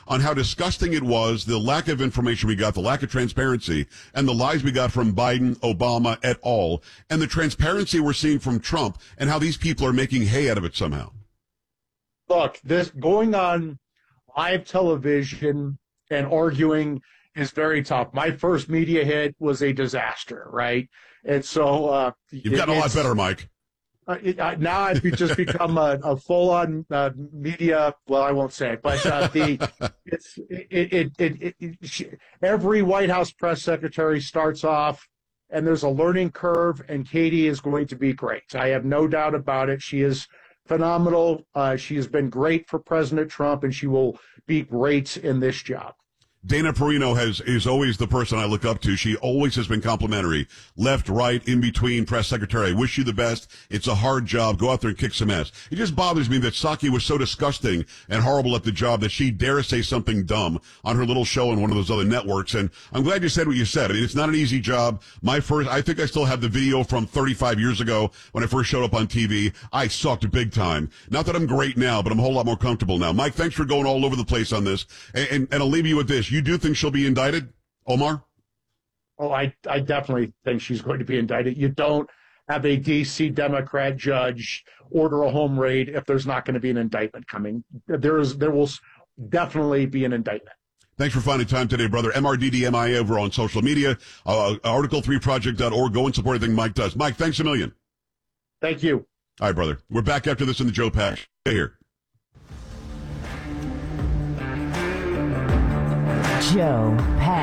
on how disgusting it was, the lack of information we got, the lack of transparency, and the lies we got from Biden, Obama, et al., and the transparency we're seeing from Trump, and how these people are making hay out of it somehow. Look, this going on live television and arguing is very tough. My first media hit was a disaster, right? And so you've gotten a lot better, Mike. Now I've just become a full-on media. Well, I won't say it, but every White House press secretary starts off, and there's a learning curve, and Katie is going to be great. I have no doubt about it. She is phenomenal. She has been great for President Trump, and she will be great in this job. Dana Perino is always the person I look up to. She always has been complimentary. Left, right, in between, press secretary. I wish you the best. It's a hard job. Go out there and kick some ass. It just bothers me that Psaki was so disgusting and horrible at the job that she dares say something dumb on her little show on one of those other networks. And I'm glad you said what you said. I mean, it's not an easy job. I think I still have the video from 35 years ago when I first showed up on TV. I sucked big time. Not that I'm great now, but I'm a whole lot more comfortable now. Mike, thanks for going all over the place on this. And I'll leave you with this. You do think she'll be indicted, Omar? Oh, I definitely think she's going to be indicted. You don't have a D.C. Democrat judge order a home raid if there's not going to be an indictment coming. There will definitely be an indictment. Thanks for finding time today, brother. MRDDMI over on social media, article3project.org. Go and support everything Mike does. Mike, thanks a million. Thank you. All right, brother. We're back after this in the Joe Pack. Stay here. Joe Pack.